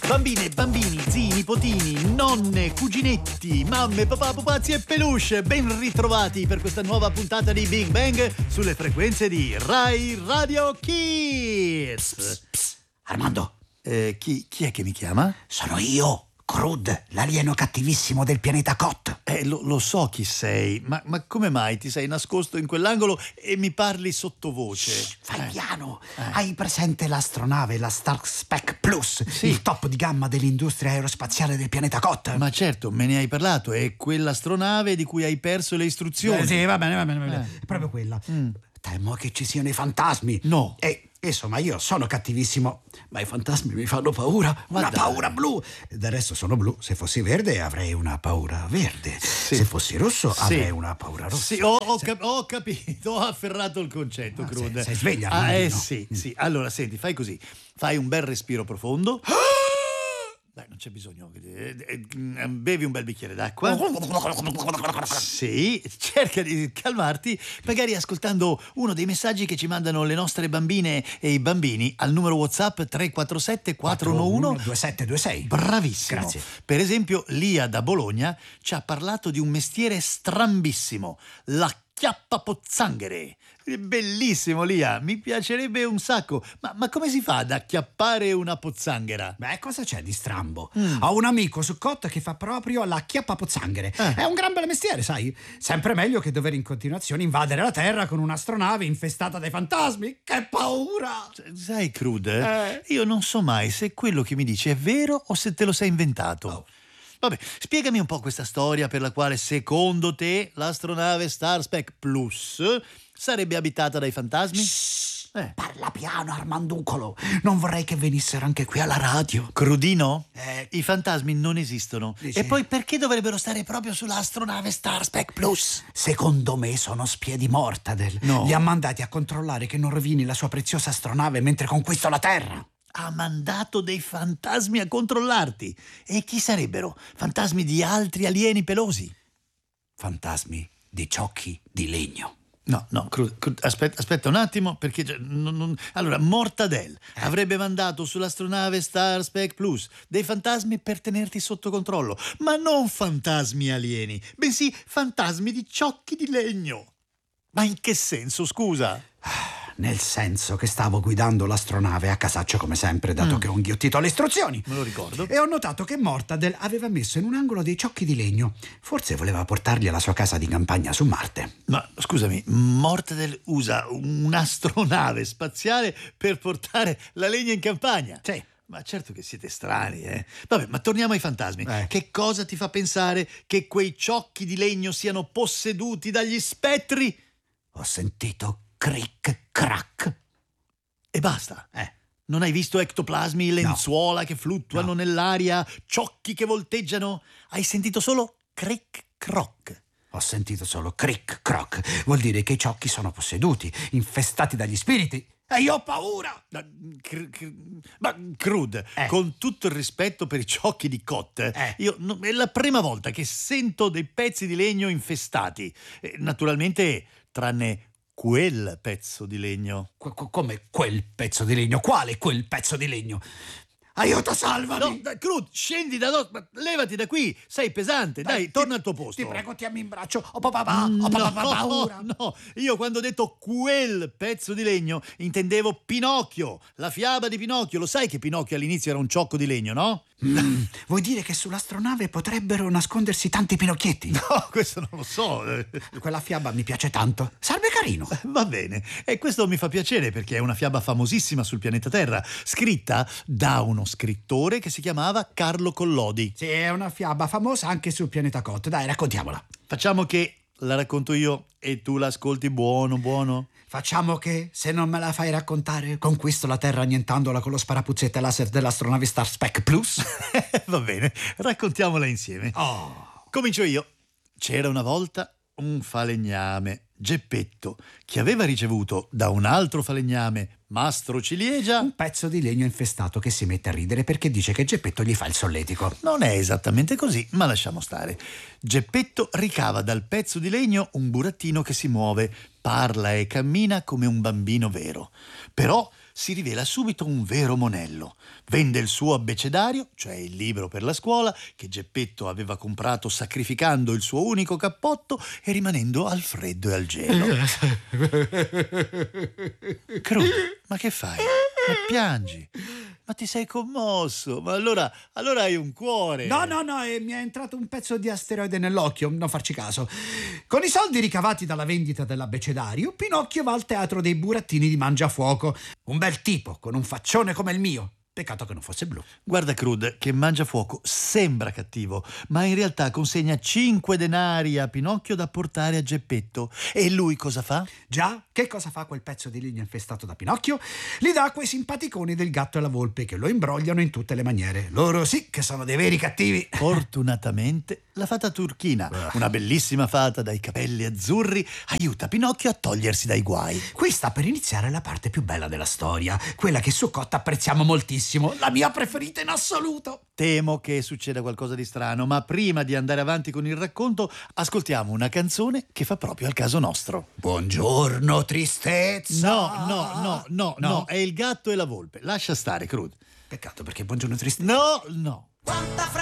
Bambine, bambini, zii, nipotini, nonne, cuginetti, mamme, papà, pupazzi e peluche, ben ritrovati per questa nuova puntata di Big Bang sulle frequenze di Rai Radio Kids. Armando, Chi è che mi chiama? sono io, Crud, l'alieno cattivissimo del pianeta Kot. Lo so chi sei, ma come mai ti sei nascosto in quell'angolo e mi parli sottovoce? Fai piano. Hai presente l'astronave, la Starspec Plus, Sì. il top di gamma dell'industria aerospaziale del pianeta Kot? Ma certo, me ne hai parlato, è quell'astronave di cui hai perso le istruzioni. Sì, va bene. È proprio quella. Temo che ci siano i fantasmi. No. E insomma, io sono cattivissimo, ma i fantasmi mi fanno paura. Ma Una dai. paura blu. Del resto sono blu. Se fossi verde avrei una paura verde. Se fossi rosso avrei una paura rossa. Sì, ho capito, ho afferrato il concetto, Crud. sei sveglia, immagino. Sì. Allora, senti, fai così. Fai un bel respiro profondo. Dai, non c'è bisogno. Bevi un bel bicchiere d'acqua. Sì, cerca di calmarti, magari ascoltando uno dei messaggi che ci mandano le nostre bambine e i bambini al numero WhatsApp 347 411 2726. Bravissimo. Grazie. Per esempio, Lia da Bologna ci ha parlato di un mestiere strambissimo, la chiappapozzanghere. Bellissimo, Lia, mi piacerebbe un sacco. Ma come si fa ad acchiappare una pozzanghera? Beh, cosa c'è di strambo? Ho un amico su Kot che fa proprio la chiappapozzanghere. È un gran bel mestiere, sai? Sempre meglio che dover in continuazione invadere la Terra con un'astronave infestata dai fantasmi. Che paura! Sai, Crud, io non so mai se quello che mi dici è vero o se te lo sei inventato. Vabbè, spiegami un po' questa storia per la quale secondo te l'astronave Starspec Plus sarebbe abitata dai fantasmi? Parla piano, Armanduncolo. Non vorrei che venissero anche qui alla radio. Crudino? I fantasmi non esistono. Dici? E poi perché dovrebbero stare proprio sull'astronave Starspec Plus? Secondo me sono spie di Mortadel. No. Li ha mandati a controllare che non rovini la sua preziosa astronave mentre conquista la Terra. Ha mandato dei fantasmi a controllarti. E chi sarebbero? Fantasmi di altri alieni pelosi? Fantasmi di ciocchi di legno. No, aspetta un attimo, perché allora Mortadel avrebbe mandato sull'astronave Starspec Plus dei fantasmi per tenerti sotto controllo, ma non fantasmi alieni, bensì fantasmi di ciocchi di legno. Ma in che senso, scusa? Nel senso che stavo guidando l'astronave a casaccio come sempre, dato che ho inghiottito le istruzioni. Me lo ricordo. E ho notato che Mortadel aveva messo in un angolo dei ciocchi di legno. Forse voleva portarli alla sua casa di campagna su Marte. Ma scusami, Mortadel usa un'astronave spaziale per portare la legna in campagna? Sì. Ma certo che siete strani, eh. Vabbè, ma torniamo ai fantasmi. Che cosa ti fa pensare che quei ciocchi di legno siano posseduti dagli spettri? Ho sentito cric crack. E basta. Non hai visto ectoplasmi, lenzuola che fluttuano nell'aria, ciocchi che volteggiano? Hai sentito solo cric croc. Ho sentito solo cric croc. Vuol dire che i ciocchi sono posseduti, infestati dagli spiriti. E io ho paura! Ma Crud, con tutto il rispetto per i ciocchi di Kot, è la prima volta che sento dei pezzi di legno infestati. Naturalmente, tranne quel pezzo di legno. Come quel pezzo di legno? Quale quel pezzo di legno? Aiuto, salvami! No, Crud, scendi da levati da qui, sei pesante, dai, torna al tuo posto. Ti prego, tiammi in braccio, ho paura. No, io quando ho detto quel pezzo di legno intendevo Pinocchio, la fiaba di Pinocchio. Lo sai che Pinocchio all'inizio era un ciocco di legno, no? Vuoi dire che sull'astronave potrebbero nascondersi tanti pinocchietti? No, questo non lo so. Quella fiaba mi piace tanto. Sarebbe carino. Va bene, e questo mi fa piacere perché è una fiaba famosissima sul pianeta Terra, scritta da uno scrittore che si chiamava Carlo Collodi. Sì, è una fiaba famosa anche sul pianeta Kot. Dai, raccontiamola. Facciamo che la racconto io e tu l'ascolti buono. Facciamo che, se non me la fai raccontare, conquisto la Terra annientandola con lo sparapuzzette laser dell'astronave Starspec Plus? Va bene, raccontiamola insieme. Comincio io. C'era una volta un falegname, Geppetto, che aveva ricevuto da un altro falegname, Mastro Ciliegia, un pezzo di legno infestato che si mette a ridere perché dice che Geppetto gli fa il solletico. Non è esattamente così, ma lasciamo stare. Geppetto ricava dal pezzo di legno un burattino che si muove, parla e cammina come un bambino vero. Però si rivela subito un vero monello. Vende il suo abbecedario, cioè il libro per la scuola, che Geppetto aveva comprato sacrificando il suo unico cappotto e rimanendo al freddo e al gelo. Crude, ma che fai? Ma piangi? Ma ti sei commosso? Ma allora hai un cuore. No, mi è entrato un pezzo di asteroide nell'occhio, non farci caso. Con i soldi ricavati dalla vendita dell'abbecedario, Pinocchio va al teatro dei burattini di Mangiafuoco. Un bel tipo, con un faccione come il mio. Peccato che non fosse blu. Guarda, Crude, che Mangiafuoco sembra cattivo, ma in realtà consegna 5 denari a Pinocchio da portare a Geppetto. E lui cosa fa? Già, che cosa fa quel pezzo di legno infestato da Pinocchio? Li dà a quei simpaticoni del Gatto e la Volpe che lo imbrogliano in tutte le maniere. Loro sì che sono dei veri cattivi. Fortunatamente la fata Turchina, una bellissima fata dai capelli azzurri, aiuta Pinocchio a togliersi dai guai. Qui sta per iniziare la parte più bella della storia, quella che su Cotta apprezziamo moltissimo, la mia preferita in assoluto. Temo che succeda qualcosa di strano, ma prima di andare avanti con il racconto, ascoltiamo una canzone che fa proprio al caso nostro. Buongiorno, tristezza. No, è il Gatto e la Volpe. Lascia stare, Crude. Peccato, perché buongiorno, tristezza. No. Quanta